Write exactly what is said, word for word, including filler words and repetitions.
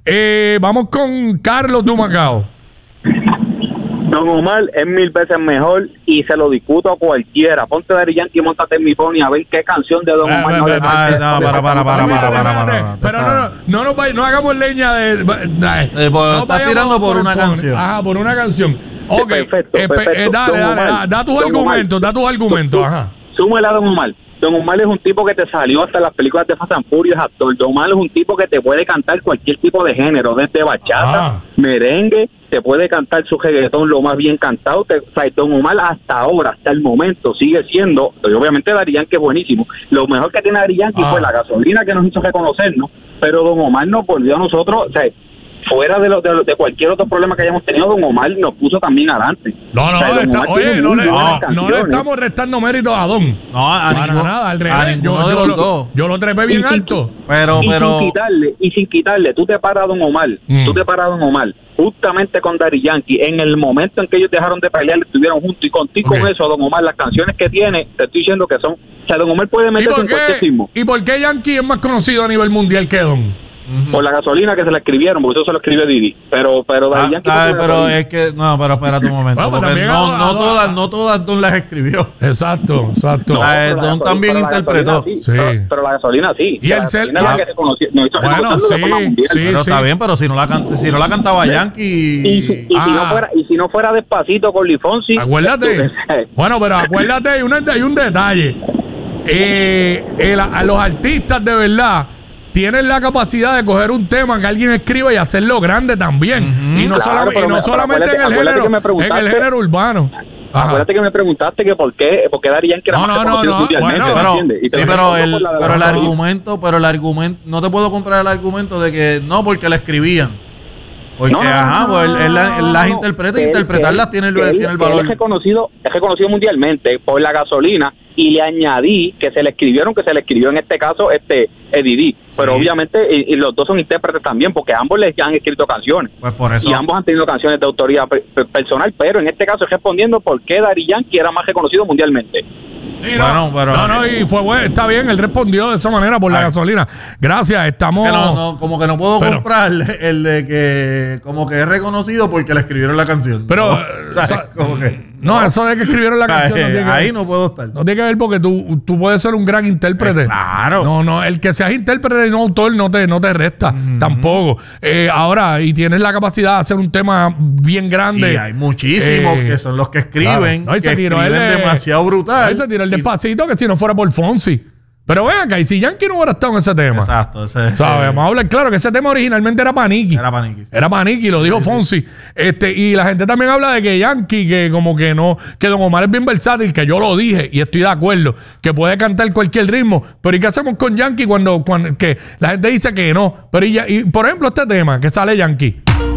Eh, vamos con Carlos de Humacao. Don Omar es mil veces mejor y se lo discuto a cualquiera. Ponte Daddy Yankee y móntate en mi pony a ver qué canción de Don Eh, Omar eh, no eh, le eh, parece. no, para, para, para, para, para, para. Pero no, no, no, nos vay- no hagamos leña de. de- Eh, por- no estás vayamos tirando por una el canción. Ajá, por una canción. Ok, perfecto, eh, pe- perfecto. eh, dale, Don dale, Omar, da, da tus Don argumentos, Omar. da tus argumentos, ajá. Súmela a Don Omar. Don Omar es un tipo que te salió hasta las películas de Fast and Furious, actor. Don Omar es un tipo que te puede cantar cualquier tipo de género, desde bachata, Ah. merengue, te puede cantar su reggaetón lo más bien cantado. Te, o sea, Don Omar hasta ahora, hasta el momento, sigue siendo, y obviamente Daddy Yankee es buenísimo. Lo mejor que tiene Daddy Yankee Ah. fue la gasolina que nos hizo reconocernos, pero Don Omar nos volvió a nosotros, o sea, fuera de, lo, de, lo- de cualquier otro problema que hayamos tenido, Don Omar nos puso también adelante. No, no, O sea, Don está- Omar oye, tiene no muy le, buenas no, no le canciones. estamos restando mérito a Don. No, a Para ninguno, nada, al revés. a ninguno yo, de yo los lo, dos. yo lo trepé bien Y sin- alto. Pero, y pero. sin quitarle, y sin quitarle, tú te paras a Don Omar, Mm. tú te paras a Don Omar, justamente con Daddy Yankee, en el momento en que ellos dejaron de pelear, estuvieron juntos, y contigo Ok. con eso, Don Omar, las canciones que tiene, te estoy diciendo que son, o sea, Don Omar puede ¿Y meterse por, en cualquier qué, ritmo, ¿Y por qué Yankee es más conocido a nivel mundial que Don? por la gasolina que se la escribieron, porque eso se lo escribió Didi, pero, pero Daddy Ah, Yankee... ah, fue por la pero gasolina. es que, no, pero espérate un momento. Bueno, pues porque también no, a- no a- todas, no todas Don las escribió. Exacto, exacto. No, Ah, eh, pero la Don gasolina- también pero la interpretó. gasolina Sí. Pero, pero la gasolina sí. Y La el cel- gasolina es la ah. que se conoció, nos hizo Bueno, reconocerlo de sí, forma mundial. sí. Pero está bien, pero si no la, canta, si no la cantaba Yankee. Y, si, y, si Ah. no fuera, y si no fuera Despacito con Lifonsi... Acuérdate. Bueno, pero acuérdate, hay un, hay un detalle. Eh, el- a los artistas de verdad tienen la capacidad de coger un tema que alguien escriba y hacerlo grande también. Y no, Claro, solamente, pero y no me- solamente en acuérdate- el acuérdate género, que me en el preguntaste- género urbano. Ajá. Acuérdate que me preguntaste que por qué, por qué Daddy Yankee era No, más no, no, reconocido no, mundialmente, bueno, ¿me Pero, entiendes? Y te sí, lo pero respondo el, por la de la pero el gasolina. argumento, pero el argumento, no te puedo comprar el argumento de que no, porque la escribían. Porque, No, no, no, ajá, no, pues él, no, él, no, él no, las no. interpreta Que y él- interpretarlas que él- tiene el, que él- tiene el que él valor. es reconocido, es reconocido mundialmente por la gasolina, y le añadí que se le escribieron, que se le escribió en este caso este Eddie D. Pero Sí. obviamente, y, y los dos son intérpretes también, porque ambos les han escrito canciones. Pues por eso. Y ambos han tenido canciones de autoría pe- pe- personal, pero en este caso es respondiendo por qué Daddy Yankee era más reconocido mundialmente. Sí, no, Bueno, pero- no, no, y fue bueno, está bien, él respondió de esa manera por la Ay. gasolina. Gracias, estamos. Que no, no, como que no puedo Pero- comprar el de que como que es reconocido porque le escribieron la canción. Pero, no, eh, ¿sabes? o sea, Como que, No, eso de que escribieron la o sea, canción no eh, tiene que ahí ver. no puedo estar. No tiene que ver porque tú, tú puedes ser un gran intérprete. Eh, claro. No, no, el que seas intérprete y no autor no te, no te resta tampoco. Eh, ahora, y tienes la capacidad de hacer un tema bien grande. Y hay muchísimos Eh, que son los que escriben, claro. No, y que se tiró escriben el de- demasiado brutal. Ahí se tiró el Y- despacito que si no fuera por Fonsi. Pero ven acá, y si Yankee no hubiera estado en ese tema. Exacto, ese ¿Sabes? eh, Vamos a hablar claro que ese tema originalmente era Paniki. era Paniqui. Era Paniki, lo dijo Fonsi. Este, y la gente también habla de que Yankee, que como que no, que Don Omar es bien versátil, que yo lo dije y estoy de acuerdo, que puede cantar cualquier ritmo. Pero ¿y qué hacemos con Yankee cuando, cuando que la gente dice que no? Pero y, ya- y por ejemplo, este tema que sale Yankee.